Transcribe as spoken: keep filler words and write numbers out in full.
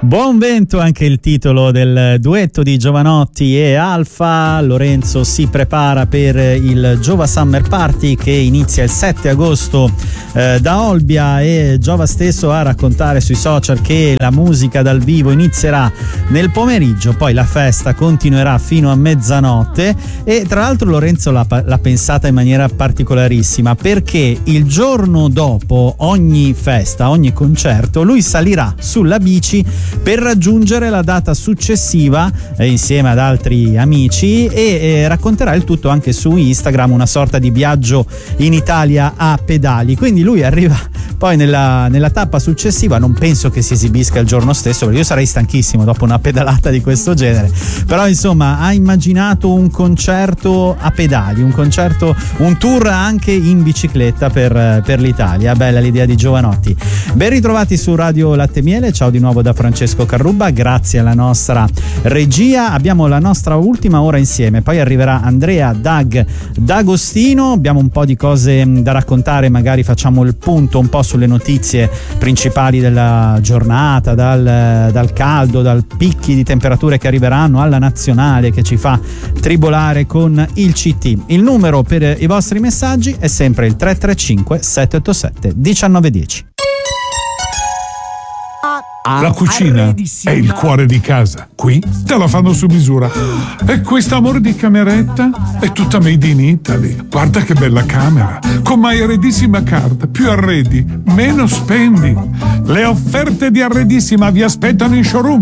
Buon vento, anche il titolo del duetto di Jovanotti e Alfa. Lorenzo si prepara per il Giova Summer Party che inizia il sette agosto eh, da Olbia, e Giova stesso a raccontare sui social che la musica dal vivo inizierà nel pomeriggio, poi la festa continuerà fino a mezzanotte. E tra l'altro Lorenzo l'ha, l'ha pensata in maniera particolarissima, perché il giorno dopo ogni festa, ogni concerto, lui salirà sulla bici per raggiungere la data successiva eh, insieme ad altri amici, e eh, racconterà il tutto anche su Instagram, una sorta di viaggio in Italia a pedali. Quindi lui arriva poi nella, nella tappa successiva, non penso che si esibisca il giorno stesso, perché io sarei stanchissimo dopo una pedalata di questo genere, però insomma ha immaginato un concerto a pedali, un concerto, un tour anche in bicicletta per, per l'Italia. Bella l'idea di Jovanotti. Ben ritrovati su Radio Latte e Miele, ciao di nuovo da Francesco Carrubba, grazie alla nostra regia. Abbiamo la nostra ultima ora insieme, poi arriverà Andrea Dag D'Agostino, abbiamo un po' di cose da raccontare, magari facciamo il punto un po' sulle notizie principali della giornata, dal, dal caldo, dal picchi di temperature che arriveranno, alla nazionale che ci fa tribolare con il C T. Il numero per i vostri messaggi è sempre il tre tre cinque sette otto sette uno nove uno zero. La cucina è il cuore di casa. Qui te la fanno su misura. E quest'amore di cameretta è tutta made in Italy. Guarda che bella camera, con My Arredissima Card. Più arredi, meno spendi. Le offerte di Arredissima vi aspettano in showroom.